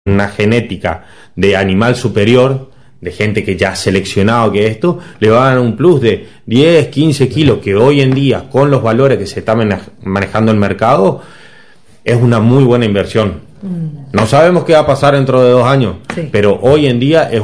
una genética de animal superior, de gente que ya ha seleccionado que esto, le va a dar un plus de 10, 15 kilos, que hoy en día, con los valores que se está manejando en el mercado, es una muy buena inversión. No sabemos qué va a pasar dentro de 2 años, Sí. pero hoy en día es